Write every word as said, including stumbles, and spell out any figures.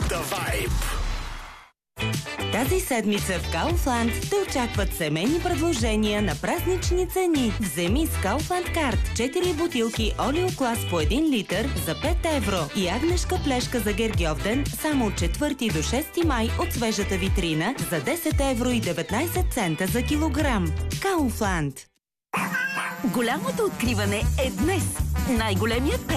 The Vibe. Тази седмица в Kaufland те очакват семейни предложения на празнични цени. Вземи с Kaufland карт четири бутилки олиоклас по един литър за пет евро и агнешка плешка за Гергьовден само от четвърти до шести май от свежата витрина за десет евро и деветнайсет цента за килограм. Kaufland. Голямото откриване е днес. Най-големият